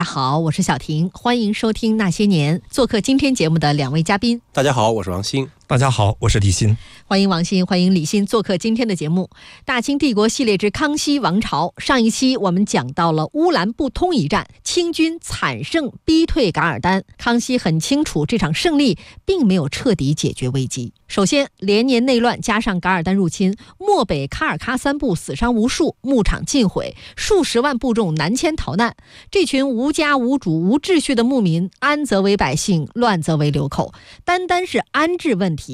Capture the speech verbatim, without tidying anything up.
大家好，我是小婷，欢迎收听那些年。做客今天节目的两位嘉宾， 大家好，我是王鑫。 大家好，我是李欣。 欢迎王鑫，欢迎李欣做客今天的节目。大清帝国系列之康熙王朝，上一期我们讲到了乌兰布通一战，清军惨胜逼退噶尔丹。康熙很清楚这场胜利并没有彻底解决危机。首先，连年内乱加上噶尔丹入侵，漠北喀尔喀三部死伤无数，牧场尽毁，数十万部众南迁逃难。这群无家无主无秩序的牧民，安则为百姓，乱则为流寇。单单是安置问题